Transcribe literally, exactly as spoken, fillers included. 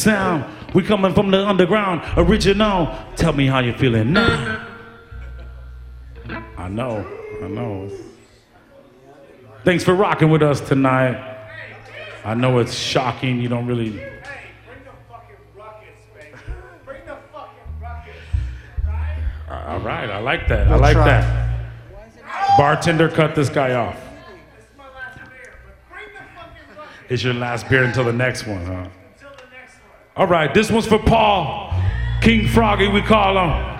sound. We coming from the underground, original. Tell me how you feeling now. I know, I know. Thanks for rocking with us tonight. I know it's shocking, you don't really... Hey, bring the fucking ruckus, baby. Bring the fucking ruckus, right? All right, I like that, I like that. Bartender, cut this guy off. This is my last beer, but bring the fucking ruckus. It's your last beer until the next one, huh? Until the next one. All right, this one's for Paul. King Froggy, we call him.